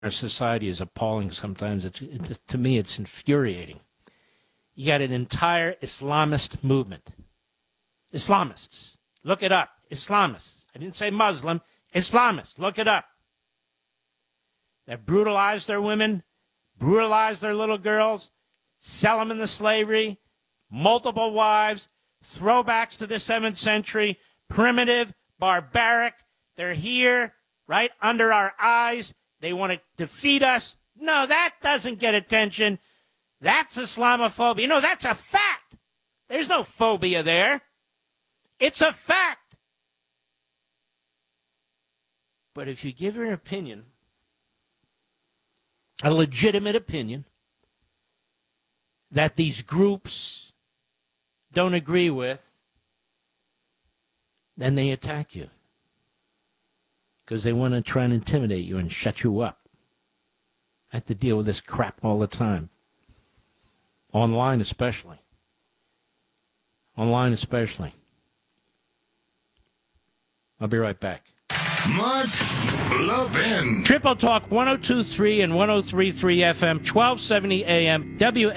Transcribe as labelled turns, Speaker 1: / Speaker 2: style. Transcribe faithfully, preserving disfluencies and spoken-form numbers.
Speaker 1: Our society is appalling sometimes. It's, it, to me, it's infuriating. You got an entire Islamist movement. Islamists. Look it up. Islamists. I didn't say Muslim. Islamists. Look it up. That brutalize their women, brutalize their little girls, sell them into slavery, multiple wives, throwbacks to the seventh century, primitive, barbaric. They're here, right under our eyes. They want to defeat us. No, that doesn't get attention. That's Islamophobia. You know, that's a fact. There's no phobia there. It's a fact. But if you give your opinion, a legitimate opinion, that these groups don't agree with, then they attack you. Because they want to try and intimidate you and shut you up. I have to deal with this crap all the time. Online especially. Online especially. I'll be right back.
Speaker 2: Mark Levin.
Speaker 1: Triple Talk one oh two point three and one oh three point three F M, twelve seventy A M, W